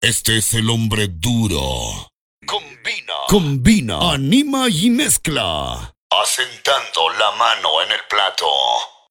Este es el hombre duro. Combina, anima y mezcla. Asentando la mano en el plato.